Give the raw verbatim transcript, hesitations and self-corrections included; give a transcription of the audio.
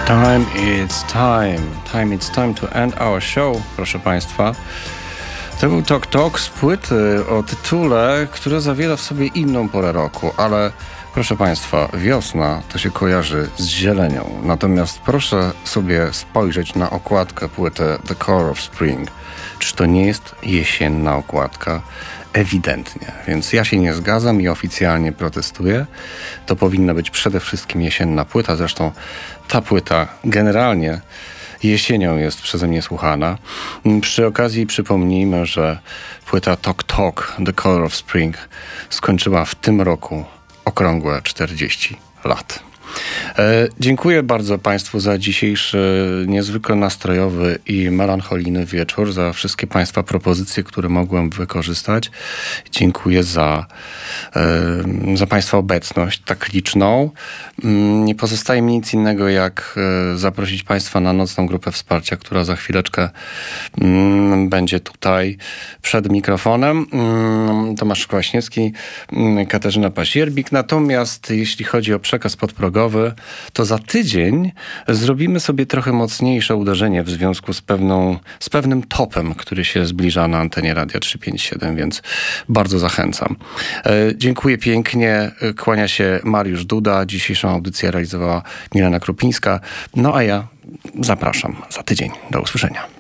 Time it's time. Time it's time to end our show, proszę Państwa. To był Tok Tok z płyty o tytule, która zawiera w sobie inną porę roku, ale proszę Państwa, wiosna to się kojarzy z zielenią. Natomiast proszę sobie spojrzeć na okładkę płyty The Color of Spring. Czy to nie jest jesienna okładka? Ewidentnie. Więc ja się nie zgadzam i oficjalnie protestuję. To powinna być przede wszystkim jesienna płyta. Zresztą ta płyta generalnie jesienią jest przeze mnie słuchana. Przy okazji przypomnijmy, że płyta Tok Tok The Color of Spring skończyła w tym roku okrągłe czterdzieści lat. E, dziękuję bardzo Państwu za dzisiejszy niezwykle nastrojowy i melancholijny wieczór, za wszystkie Państwa propozycje, które mogłem wykorzystać. Dziękuję za, e, za Państwa obecność tak liczną. Nie pozostaje mi nic innego, jak e, zaprosić Państwa na nocną grupę wsparcia, która za chwileczkę m, będzie tutaj przed mikrofonem. M, Tomasz Kwaśniewski, m, Katarzyna Pasierbik. Natomiast jeśli chodzi o przekaz podprogowy, to za tydzień zrobimy sobie trochę mocniejsze uderzenie w związku z, pewną, z pewnym topem, który się zbliża na antenie Radia trzysta pięćdziesiąt siedem, więc bardzo zachęcam. E, dziękuję pięknie. Kłania się Mariusz Duda. Dzisiejszą audycję realizowała Milena Krupińska. No a ja zapraszam za tydzień. Do usłyszenia.